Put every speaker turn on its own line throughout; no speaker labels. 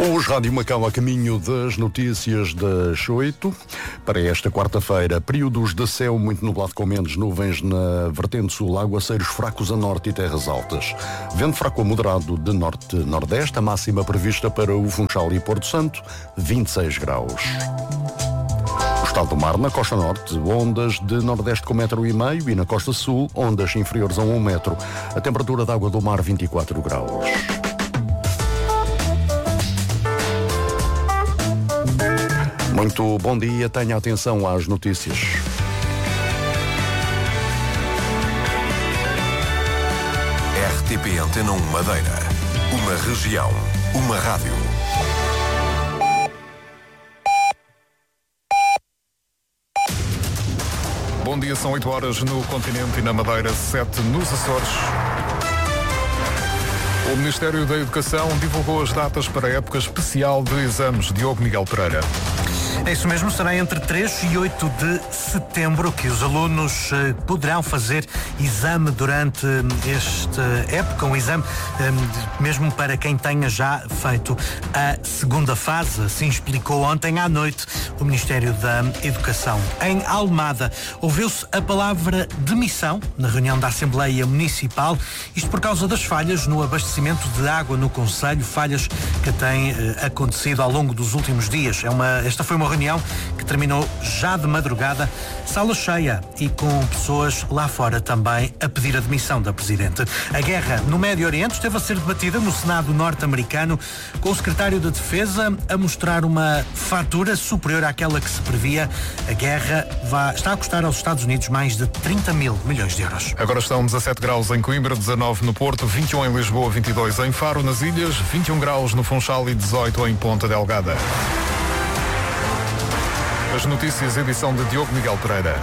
Os Rádio Macau a caminho das notícias das 8. Para esta quarta-feira, períodos de céu muito nublado com menos nuvens na vertente sul, aguaceiros fracos a norte e terras altas. Vento fraco a moderado de norte-nordeste, a máxima prevista para o Funchal e Porto Santo, 26 graus. O estado do mar, na costa norte, ondas de nordeste com 1,5 metro e na costa sul, ondas inferiores a 1 metro. A temperatura da água do mar, 24 graus. Muito bom dia, tenha atenção às notícias.
RTP Antena 1 Madeira. Uma região, uma rádio.
Bom dia, são 8 horas no continente e na Madeira, 7 nos Açores. O Ministério da Educação divulgou as datas para a época especial de exames. Diogo Miguel Pereira.
É isso mesmo, será entre 3 e 8 de setembro que os alunos poderão fazer exame durante esta época, um exame mesmo para quem tenha já feito a segunda fase, assim explicou ontem à noite o Ministério da Educação. Em Almada, ouviu-se a palavra demissão na reunião da Assembleia Municipal, isto por causa das falhas no abastecimento de água no concelho, falhas que têm acontecido ao longo dos últimos dias. Esta foi uma reunião que terminou já de madrugada, sala cheia e com pessoas lá fora também a pedir a demissão da Presidente. A guerra no Médio Oriente esteve a ser debatida no Senado norte-americano, com o Secretário da Defesa a mostrar uma fatura superior àquela que se previa. A guerra está a custar aos Estados Unidos mais de 30 mil milhões de euros.
Agora estão 17 graus em Coimbra, 19 no Porto, 21 em Lisboa, 22 em Faro, nas Ilhas, 21 graus no Funchal e 18 em Ponta Delgada. As notícias, edição de Diogo Miguel Pereira.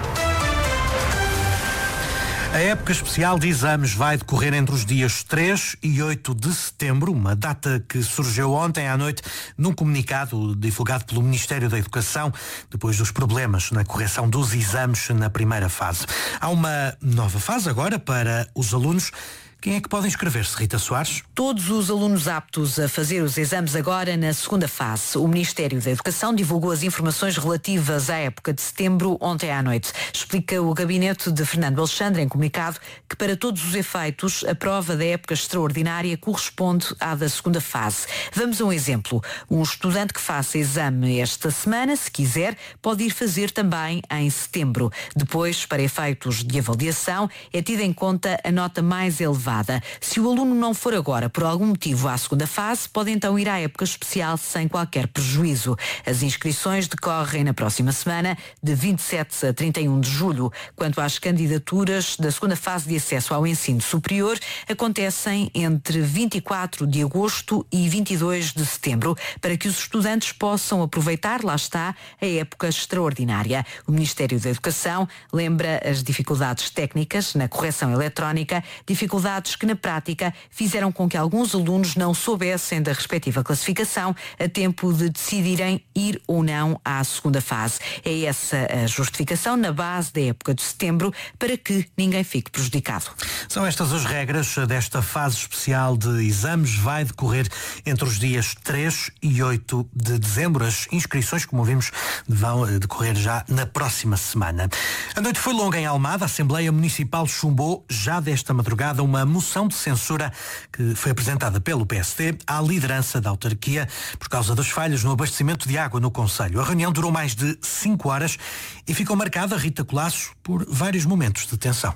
A época especial de exames vai decorrer entre os dias 3 e 8 de setembro, uma data que surgiu ontem à noite num comunicado divulgado pelo Ministério da Educação, depois dos problemas na correção dos exames na primeira fase. Há uma nova fase agora para os alunos. Quem é que pode inscrever-se, Rita Soares?
Todos os alunos aptos a fazer os exames agora na segunda fase. O Ministério da Educação divulgou as informações relativas à época de setembro ontem à noite. Explica o gabinete de Fernando Alexandre em comunicado que para todos os efeitos a prova da época extraordinária corresponde à da segunda fase. Vamos a um exemplo. Um estudante que faça exame esta semana, se quiser, pode ir fazer também em setembro. Depois, para efeitos de avaliação, é tida em conta a nota mais elevada. Se o aluno não for agora por algum motivo à segunda fase, pode então ir à época especial sem qualquer prejuízo. As inscrições decorrem na próxima semana, de 27 a 31 de julho. Quanto às candidaturas da segunda fase de acesso ao ensino superior, acontecem entre 24 de agosto e 22 de setembro, para que os estudantes possam aproveitar, lá está, a época extraordinária. O Ministério da Educação lembra as dificuldades técnicas na correção eletrónica, dificuldades que na prática fizeram com que alguns alunos não soubessem da respectiva classificação a tempo de decidirem ir ou não à segunda fase. É essa a justificação na base da época de setembro para que ninguém fique prejudicado.
São estas as regras desta fase especial de exames. Vai decorrer entre os dias 3 e 8 de dezembro. As inscrições, como vimos, vão decorrer já na próxima semana. A noite foi longa em Almada. A Assembleia Municipal chumbou já desta madrugada uma moção de censura que foi apresentada pelo PSD à liderança da autarquia por causa das falhas no abastecimento de água no concelho. A reunião durou mais de 5 horas e ficou marcada, Rita Colasso, por vários momentos de tensão.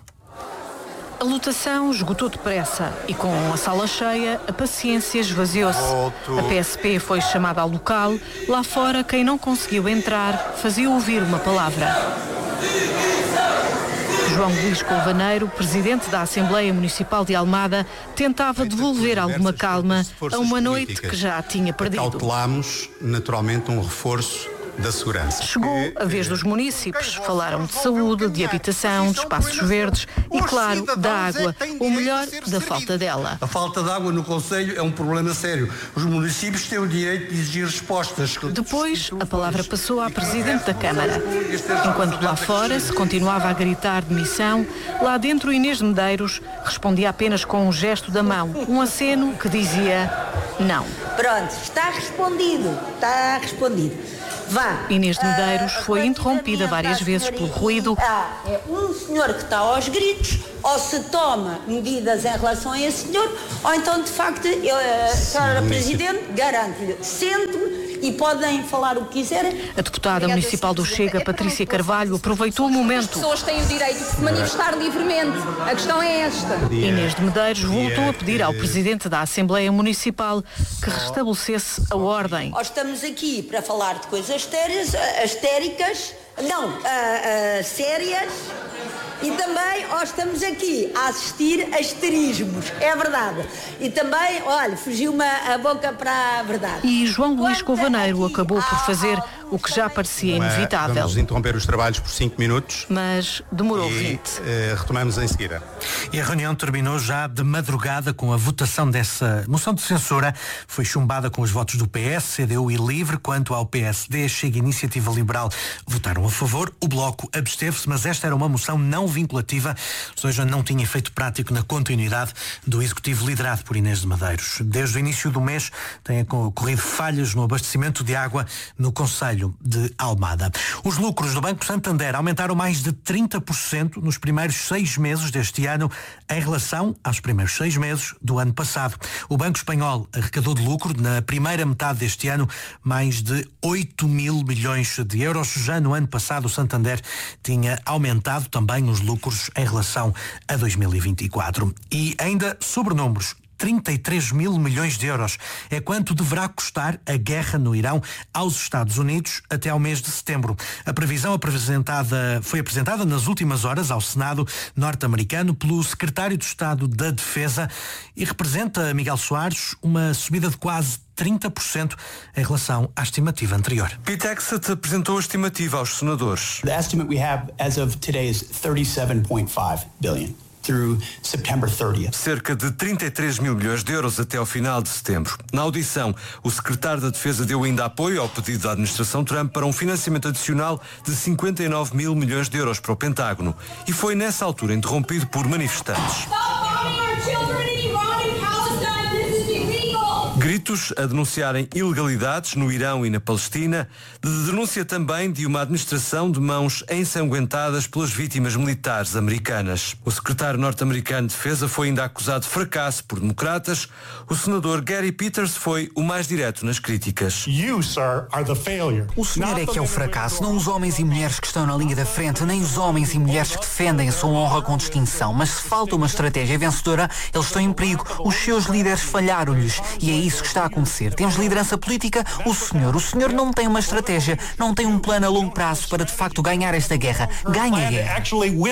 A lotação esgotou depressa e com a sala cheia, a paciência esvaziou-se. A PSP foi chamada ao local. Lá fora, quem não conseguiu entrar fazia ouvir uma palavra. João Luís Colvaneiro, presidente da Assembleia Municipal de Almada, tentava devolver alguma calma a uma noite que já tinha perdido.
Cautelámos, naturalmente, um reforço da segurança.
Chegou a vez dos munícipes. Falaram de saúde, de habitação, de espaços verdes e, claro, da água, ou melhor, da falta dela.
A falta de água no concelho é um problema sério. Os municípios têm o direito de exigir respostas.
Depois, a palavra passou à Presidente da Câmara. Enquanto lá fora se continuava a gritar demissão, lá dentro Inês de Medeiros respondia apenas com um gesto da mão, um aceno que dizia: não.
Pronto, está respondido. Vá.
Inês de Medeiros foi interrompida várias vezes pelo ruído.
É um senhor que está aos gritos, ou se toma medidas em relação a esse senhor, ou então, de facto, Sra. Presidente, garanto-lhe, sente-me e podem falar o que quiserem.
A deputada municipal do Chega, Patrícia Carvalho, aproveitou o momento.
As pessoas têm o direito de se manifestar livremente. A questão é esta.
Inês de Medeiros voltou a pedir ao Presidente da Assembleia Municipal que restabelecesse a ordem.
Nós estamos aqui para falar de coisas sérias, e também estamos aqui a assistir a esterismos, é verdade. E também, olha, fugiu-me a boca para a verdade.
E João Luís Covaneiro acabou por fazer o que já parecia inevitável.
Vamos interromper os trabalhos por 5 minutos.
Mas demorou 20.
Retomamos em seguida.
E a reunião terminou já de madrugada com a votação dessa moção de censura. Foi chumbada com os votos do PS, CDU e LIVRE. Quanto ao PSD, Chega e Iniciativa Liberal votaram a favor. O Bloco absteve-se, mas esta era uma moção não vinculativa, ou seja, não tinha efeito prático na continuidade do Executivo liderado por Inês de Medeiros. Desde o início do mês têm ocorrido falhas no abastecimento de água no concelho de Almada. Os lucros do Banco Santander aumentaram mais de 30% nos primeiros 6 meses deste ano em relação aos primeiros 6 meses do ano passado. O Banco Espanhol arrecadou de lucro na primeira metade deste ano mais de 8 mil milhões de euros. Já no ano passado o Santander tinha aumentado também os lucros em relação a 2024. E ainda sobre números, 33 mil milhões de euros é quanto deverá custar a guerra no Irão aos Estados Unidos até ao mês de setembro. A previsão foi apresentada nas últimas horas ao Senado norte-americano pelo secretário de Estado da Defesa e representa, Miguel Soares, uma subida de quase 30% em relação à estimativa anterior.
Pete Hegseth apresentou a estimativa aos senadores.
The estimate we have as of today is 37.5 billion. Through September 30th.
Cerca de 33 mil milhões de euros até ao final de setembro. Na audição, o secretário da Defesa deu ainda apoio ao pedido da administração Trump para um financiamento adicional de 59 mil milhões de euros para o Pentágono e foi nessa altura interrompido por manifestantes. Gritos a denunciarem ilegalidades no Irão e na Palestina, de denúncia também de uma administração de mãos ensanguentadas pelas vítimas militares americanas. O secretário norte-americano de Defesa foi ainda acusado de fracasso por democratas. O senador Gary Peters foi o mais direto nas críticas.
O senhor é que é o fracasso, não os homens e mulheres que estão na linha da frente, nem os homens e mulheres que defendem a sua honra com distinção. Mas se falta uma estratégia vencedora, eles estão em perigo. Os seus líderes falharam-lhes e é isso que está a acontecer. Temos liderança política, o senhor não tem uma estratégia, não tem um plano a longo prazo para de facto ganhar esta guerra. Ganhe a guerra.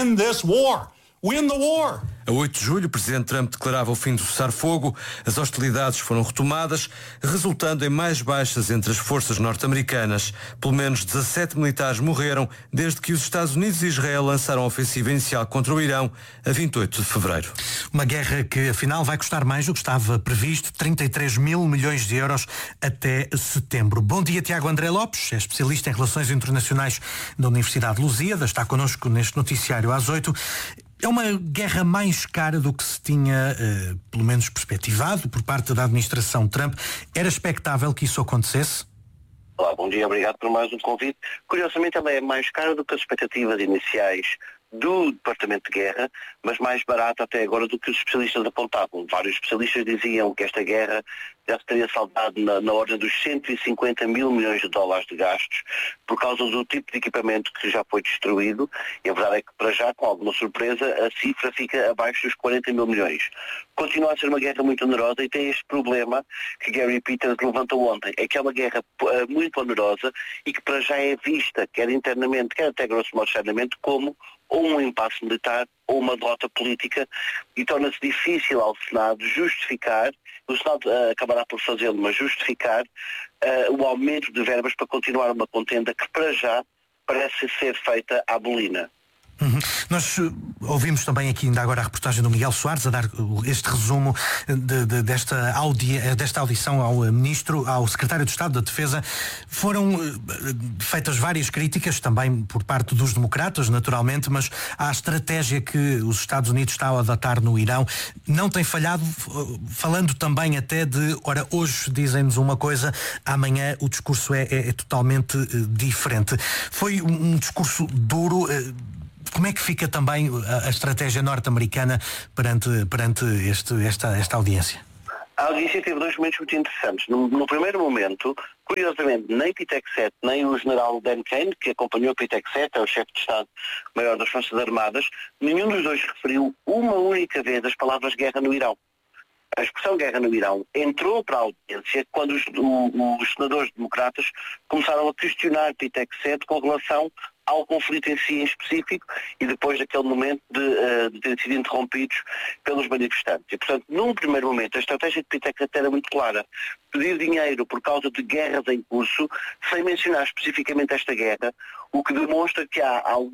A 8 de julho, o presidente Trump declarava o fim do cessar-fogo. As hostilidades foram retomadas, resultando em mais baixas entre as forças norte-americanas. Pelo menos 17 militares morreram desde que os Estados Unidos e Israel lançaram a ofensiva inicial contra o Irão a 28 de fevereiro.
Uma guerra que, afinal, vai custar mais do que estava previsto, 33 mil milhões de euros até setembro. Bom dia, Tiago André Lopes, é especialista em relações internacionais da Universidade de Lusíada, está connosco neste noticiário às 8. É uma guerra mais cara do que se tinha, pelo menos perspectivado, por parte da administração Trump. Era expectável que isso acontecesse?
Olá, bom dia, obrigado por mais um convite. Curiosamente, ela é mais cara do que as expectativas iniciais do Departamento de Guerra, mas mais barata até agora do que os especialistas apontavam. Vários especialistas diziam que esta guerra já se teria saldado na ordem dos 150 mil milhões de dólares de gastos por causa do tipo de equipamento que já foi destruído, e a verdade é que, para já, com alguma surpresa, a cifra fica abaixo dos 40 mil milhões. Continua a ser uma guerra muito onerosa e tem este problema que Gary Peters levantou ontem, é que é uma guerra muito onerosa e que para já é vista, quer internamente, quer até grosso modo externamente, como ou um impasse militar ou uma derrota política, e torna-se difícil ao Senado justificar, o Senado acabará por fazê-lo, mas justificar o aumento de verbas para continuar uma contenda que para já parece ser feita à bolina.
Nós ouvimos também aqui ainda agora a reportagem do Miguel Soares a dar este resumo desta audição ao Ministro, ao Secretário de Estado da Defesa. Foram feitas várias críticas também por parte dos democratas, naturalmente, mas à estratégia que os Estados Unidos estão a adotar no Irão não tem falhado, falando também até de, ora, hoje dizem-nos uma coisa, amanhã o discurso é totalmente diferente. Foi um discurso duro. Como é que fica também a estratégia norte-americana perante esta audiência?
A audiência teve dois momentos muito interessantes. No primeiro momento, curiosamente, nem P-TEC 7, nem o general Dan Kane, que acompanhou P-TEC 7, é o chefe de Estado-Maior das Forças Armadas, nenhum dos dois referiu uma única vez as palavras guerra no Irão. A expressão guerra no Irão entrou para a audiência quando os senadores democratas começaram a questionar P-TEC 7 com relação ao conflito em si em específico e depois daquele momento de terem sido interrompidos pelos manifestantes. E, portanto, num primeiro momento, a estratégia de P-TEC 7 era muito clara. Pedir dinheiro por causa de guerras em curso, sem mencionar especificamente esta guerra, o que demonstra que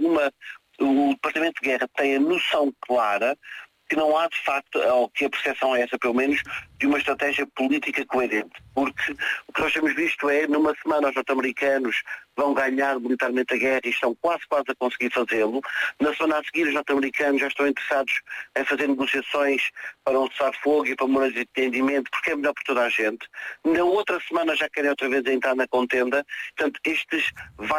o Departamento de Guerra tem a noção clara que não há, de facto, ou que a percepção é essa, pelo menos, de uma estratégia política coerente. Porque o que nós temos visto é, numa semana, os norte-americanos vão ganhar militarmente a guerra e estão quase a conseguir fazê-lo. Na semana a seguir, os norte-americanos já estão interessados em fazer negociações para um cessar-fogo e para um memorando de entendimento, porque é melhor para toda a gente. Na outra semana já querem outra vez entrar na contenda. Portanto, estes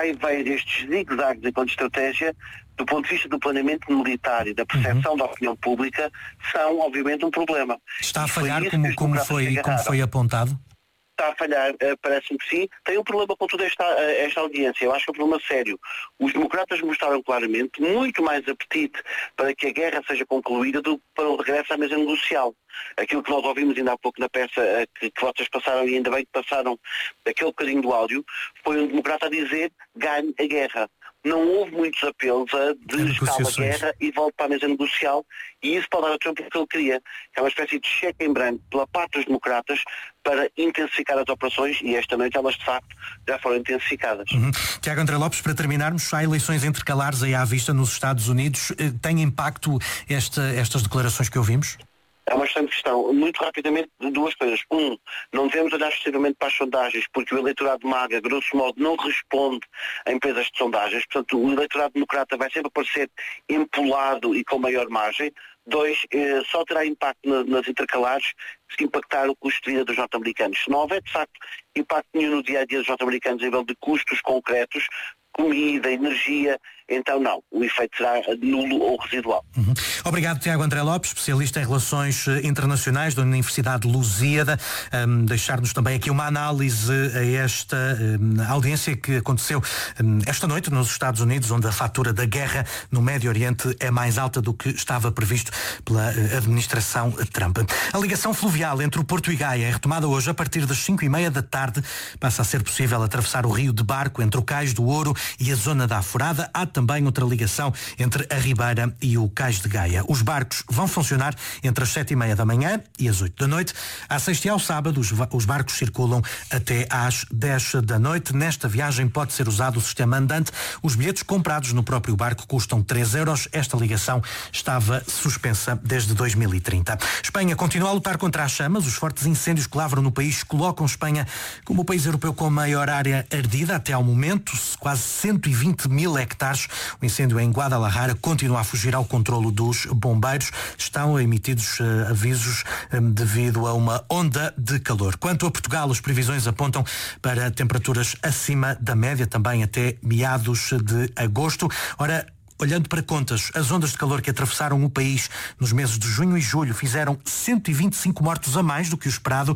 estes zigue-zagues enquanto estratégia, do ponto de vista do planeamento militar e da percepção da opinião pública, são, obviamente, um problema.
Está a falhar como foi apontado?
Está a falhar, parece-me que sim. Tem um problema com toda esta audiência. Eu acho que é um problema sério. Os democratas mostraram claramente muito mais apetite para que a guerra seja concluída do que para o regresso à mesa negocial. Aquilo que nós ouvimos ainda há pouco na peça que vocês passaram, e ainda bem que passaram aquele bocadinho do áudio, foi um democrata a dizer ganhe a guerra. Não houve muitos apelos a desescalar a guerra e volte para a mesa negocial, e isso pode dar a Trump o que ele queria. É uma espécie de cheque em branco pela parte dos democratas para intensificar as operações, e esta noite elas de facto já foram intensificadas.
Tiago André Lopes, para terminarmos, há eleições intercalares aí à vista nos Estados Unidos. Tem impacto estas declarações que ouvimos?
É uma excelente questão. Muito rapidamente, duas coisas. Não devemos olhar excessivamente para as sondagens, porque o eleitorado MAGA, grosso modo, não responde a empresas de sondagens. Portanto, o eleitorado democrata vai sempre aparecer empolado e com maior margem. 2, só terá impacto nas intercalares se impactar o custo de vida dos norte-americanos. Se não houver, de facto, impacto nenhum no dia-a-dia dos norte-americanos a nível de custos concretos, comida, energia, então não, o efeito será nulo ou residual.
Obrigado, Tiago André Lopes, especialista em Relações Internacionais da Universidade de Lusíada, deixar-nos também aqui uma análise a esta audiência que aconteceu esta noite nos Estados Unidos, onde a fatura da guerra no Médio Oriente é mais alta do que estava previsto pela administração Trump. A ligação fluvial entre o Porto e Gaia é retomada hoje a partir das 5:30 da tarde. Passa a ser possível atravessar o rio de barco entre o Cais do Ouro e a zona da Aforada. Há também outra ligação entre a Ribeira e o Cais de Gaia. Os barcos vão funcionar entre as 7:30 da manhã e as 8 da noite. À sexta e ao sábado, os barcos circulam até às 10 da noite. Nesta viagem pode ser usado o sistema andante. Os bilhetes comprados no próprio barco custam 3 euros. Esta ligação estava suspensa desde 2030. Espanha continua a lutar contra as chamas. Os fortes incêndios que lavram no país colocam Espanha como o país europeu com a maior área ardida até ao momento, quase 120 mil hectares. O incêndio em Guadalajara continua a fugir ao controlo dos bombeiros. Estão emitidos avisos devido a uma onda de calor. Quanto a Portugal, as previsões apontam para temperaturas acima da média também até meados de agosto. Ora, olhando para contas, as ondas de calor que atravessaram o país nos meses de junho e julho fizeram 125 mortos a mais do que o esperado,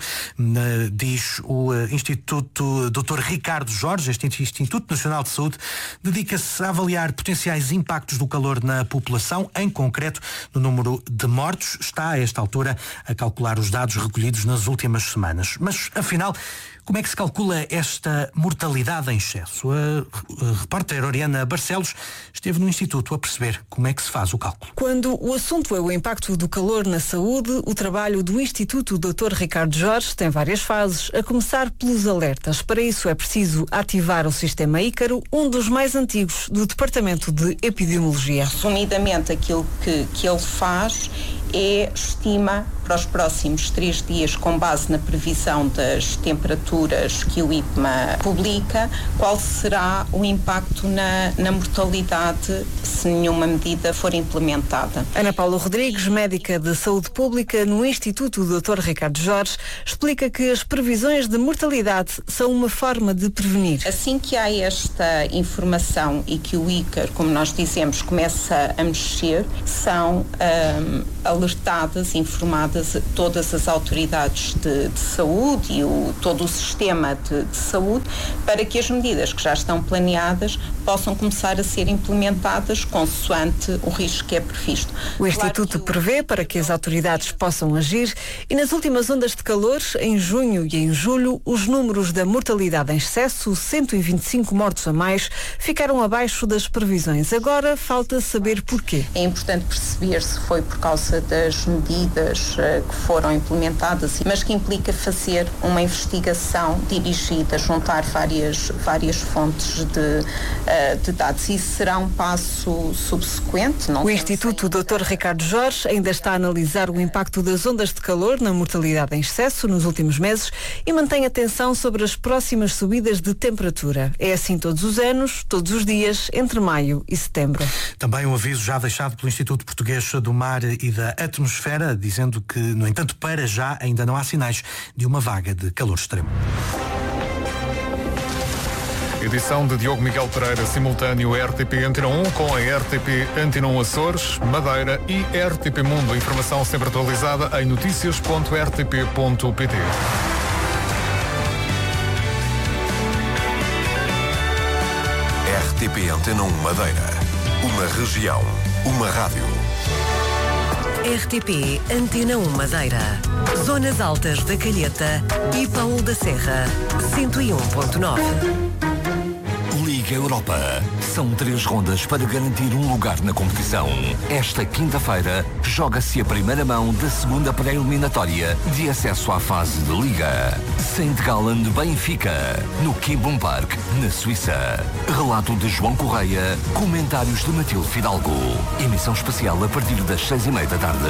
diz o Instituto Dr. Ricardo Jorge. Este Instituto Nacional de Saúde dedica-se a avaliar potenciais impactos do calor na população, em concreto no número de mortos. Está, a esta altura, a calcular os dados recolhidos nas últimas semanas. Mas, afinal, como é que se calcula esta mortalidade em excesso? A repórter Oriana Barcelos esteve no Instituto Instituto a perceber como é que se faz o cálculo.
Quando o assunto é o impacto do calor na saúde, o trabalho do Instituto Dr. Ricardo Jorge tem várias fases, a começar pelos alertas. Para isso é preciso ativar o sistema Ícaro, um dos mais antigos do Departamento de Epidemiologia.
Resumidamente, aquilo que ele faz estima para os próximos 3 dias, com base na previsão das temperaturas que o IPMA publica, qual será o impacto na mortalidade se nenhuma medida for implementada.
Ana Paula Rodrigues, médica de saúde pública no Instituto Dr. Ricardo Jorge, explica que as previsões de mortalidade são uma forma de prevenir.
Assim que há esta informação e que o Ícaro, como nós dizemos, começa a mexer, são alertadas, informadas todas as autoridades de saúde e todo o sistema de saúde para que as medidas que já estão planeadas possam começar a ser implementadas consoante o risco que é previsto.
O Instituto prevê para que as autoridades possam agir e nas últimas ondas de calor, em junho e em julho, os números da mortalidade em excesso, 125 mortos a mais, ficaram abaixo das previsões. Agora falta saber porquê.
É importante perceber se foi por causa das medidas que foram implementadas, mas que implica fazer uma investigação dirigida, juntar várias fontes de dados. Isso será um passo subsequente.
O Instituto Dr. Ricardo Jorge ainda está a analisar o impacto das ondas de calor na mortalidade em excesso nos últimos meses e mantém atenção sobre as próximas subidas de temperatura. É assim todos os anos, todos os dias, entre maio e setembro.
Também um aviso já deixado pelo Instituto Português do Mar e da Atmosfera, dizendo que, no entanto, para já ainda não há sinais de uma vaga de calor extremo.
Edição de Diogo Miguel Pereira, simultâneo RTP Antena 1 com a RTP Antena 1 Açores, Madeira e RTP Mundo. Informação sempre atualizada em noticias.rtp.pt.
RTP Antena 1 Madeira. Uma região, uma rádio.
RTP Antena 1 Madeira. Zonas Altas da Calheta e Paulo da Serra. 101.9.
Liga Europa. São 3 rondas para garantir um lugar na competição. Esta quinta-feira joga-se a primeira mão da segunda pré-eliminatória de acesso à fase de Liga. St. Gallen Benfica, no Kimbum Park, na Suíça. Relato de João Correia, comentários de Matilde Fidalgo. Emissão especial a partir das 6:30 da tarde.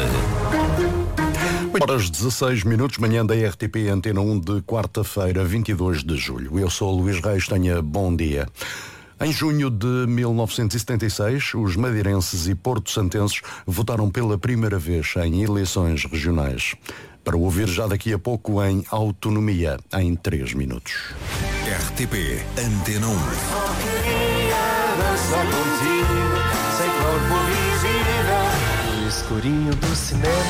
Horas 16 minutos, manhã da RTP Antena 1 de quarta-feira, 22 de julho. Eu sou Luís Reis, tenha bom dia. Em junho de 1976, os madeirenses e porto-santenses votaram pela primeira vez em eleições regionais. Para ouvir já daqui a pouco em Autonomia, em 3 minutos.
RTP Antena 1.
Escurinho do cinema.